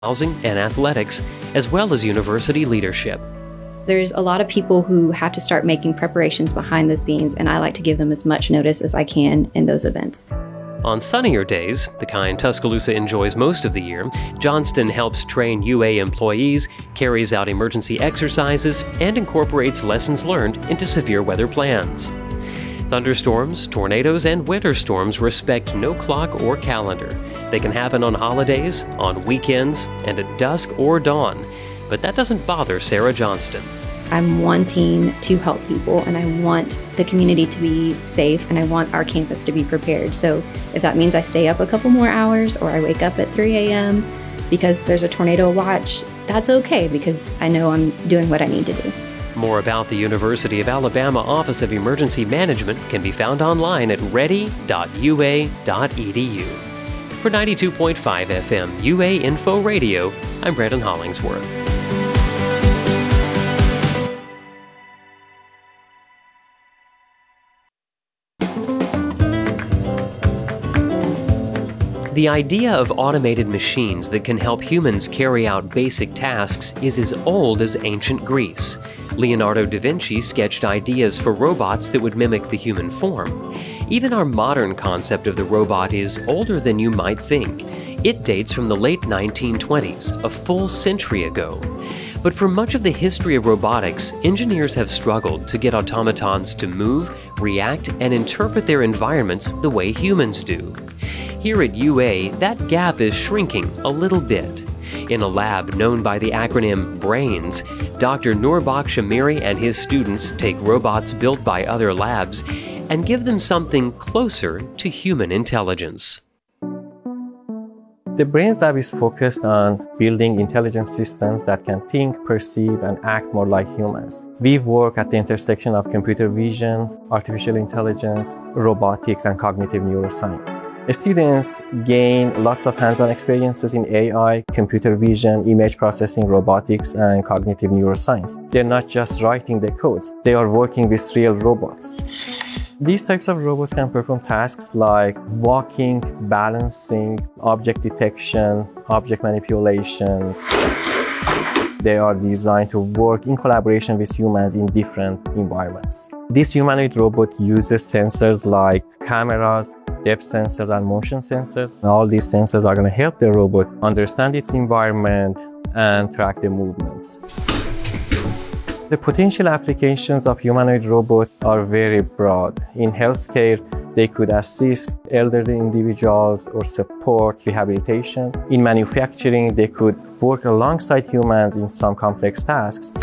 housing and athletics, as well as university leadership. There's a lot of people who have to start making preparations behind the scenes, and I like to give them as much notice as I can in those events. On sunnier days, the kind Tuscaloosa enjoys most of the year, Johnston helps train UA employees, carries out emergency exercises, and incorporates lessons learned into severe weather plans. Thunderstorms, tornadoes, and winter storms respect no clock or calendar. They can happen on holidays, on weekends, and at dusk or dawn. But that doesn't bother Sarah Johnston. I'm wanting to help people, and I want the community to be safe, and I want our campus to be prepared. So if that means I stay up a couple more hours or I wake up at 3 a.m. because there's a tornado watch, that's okay because I know I'm doing what I need to do. More about the University of Alabama Office of Emergency Management can be found online at ready.ua.edu. For 92.5 FM UA Info Radio, I'm Brandon Hollingsworth. The idea of automated machines that can help humans carry out basic tasks is as old as ancient Greece. Leonardo da Vinci sketched ideas for robots that would mimic the human form. Even our modern concept of the robot is older than you might think. It dates from the late 1920s, a full century ago. But for much of the history of robotics, engineers have struggled to get automatons to move, react, and interpret their environments the way humans do. Here at UA, that gap is shrinking a little bit. In a lab known by the acronym BRAINS, Dr. Nurbak Shamiri and his students take robots built by other labs and give them something closer to human intelligence. The BRAINS Lab is focused on building intelligent systems that can think, perceive, and act more like humans. We work at the intersection of computer vision, artificial intelligence, robotics, and cognitive neuroscience. Students gain lots of hands-on experiences in AI, computer vision, image processing, robotics, and cognitive neuroscience. They're not just writing the codes, they are working with real robots. These types of robots can perform tasks like walking, balancing, object detection, object manipulation. They are designed to work in collaboration with humans in different environments. This humanoid robot uses sensors like cameras, depth sensors, and motion sensors. All these sensors are going to help the robot understand its environment and track the movements. The potential applications of humanoid robots are very broad. In healthcare, they could assist elderly individuals or support rehabilitation. In manufacturing, they could work alongside humans in some complex tasks.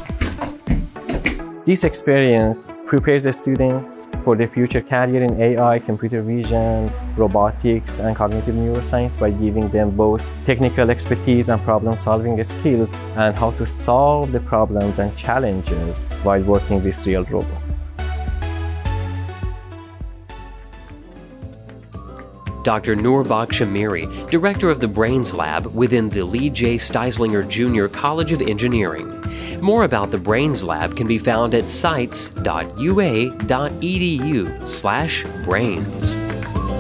This experience prepares the students for the future career in AI, computer vision, robotics, and cognitive neuroscience by giving them both technical expertise and problem-solving skills and how to solve the problems and challenges while working with real robots. Dr. Nurbak Shamiri, director of the BRAINS Lab within the Lee J. Steislinger Jr. College of Engineering. More about the BRAINS Lab can be found at sites.ua.edu/brains.